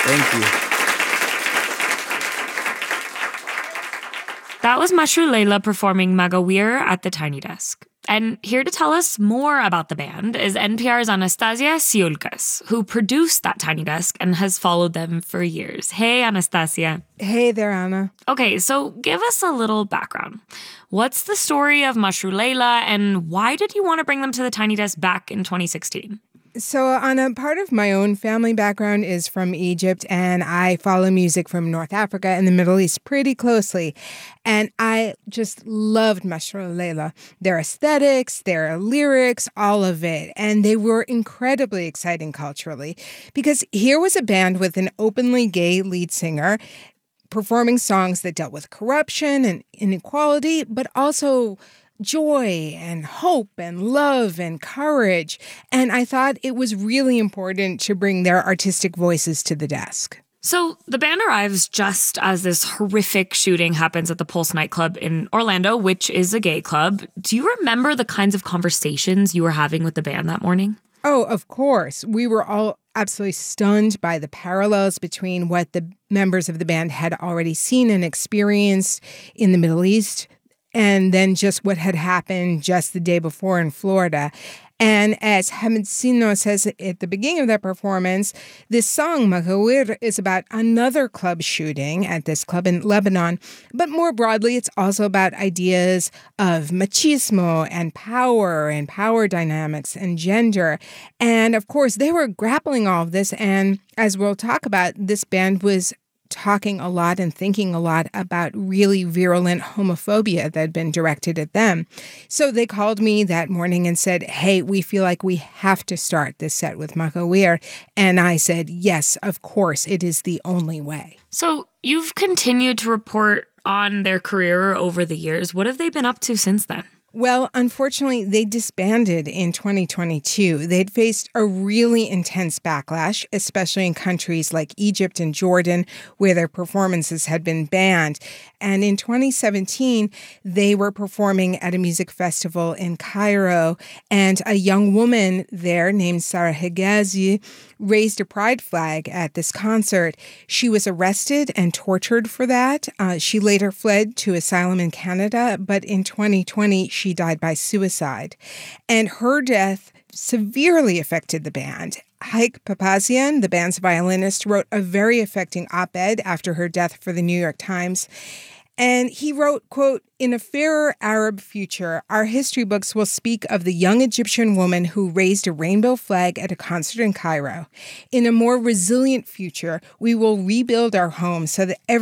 Thank you. That was Mashru Leila performing Magawir at the Tiny Desk. And here to tell us more about the band is NPR's Anastasia Siulkas, who produced that Tiny Desk and has followed them for years. Hey, Anastasia. Hey there, Anna. Okay, so give us a little background. What's the story of Mashru Leila, and why did you want to bring them to the Tiny Desk back in 2016? So, Anna, part of my own family background is from Egypt, and I follow music from North Africa and the Middle East pretty closely. And I just loved Mashru Leila. Their aesthetics, their lyrics, all of it. And they were incredibly exciting culturally, because here was a band with an openly gay lead singer performing songs that dealt with corruption and inequality, but also joy and hope and love and courage. And I thought it was really important to bring their artistic voices to the desk. So the band arrives just as this horrific shooting happens at the Pulse nightclub in Orlando, which is a gay club. Do you remember the kinds of conversations you were having with the band that morning? Oh, of course. We were all absolutely stunned by the parallels between what the members of the band had already seen and experienced in the Middle East, and then just what had happened just the day before in Florida. And as Hamid Sino says at the beginning of that performance, this song, Magawir, is about another club shooting at this club in Lebanon. But more broadly, it's also about ideas of machismo and power dynamics and gender. And of course, they were grappling all of this. And as we'll talk about, this band was talking a lot and thinking a lot about really virulent homophobia that had been directed at them. So they called me that morning and said, hey, we feel like we have to start this set with Magawir. And I said, yes, of course, it is the only way. So you've continued to report on their career over the years. What have they been up to since then? Well, unfortunately, they disbanded in 2022. They'd faced a really intense backlash, especially in countries like Egypt and Jordan, where their performances had been banned. And in 2017, they were performing at a music festival in Cairo, and a young woman there named Sarah Higazi raised a pride flag at this concert. She was arrested and tortured for that. She later fled to asylum in Canada, but in 2020, she died by suicide. And her death severely affected the band. Haik Papazian, the band's violinist, wrote a very affecting op-ed after her death for the New York Times. And he wrote, quote, "In a fairer Arab future, our history books will speak of the young Egyptian woman who raised a rainbow flag at a concert in Cairo. In a more resilient future, we will rebuild our home so that every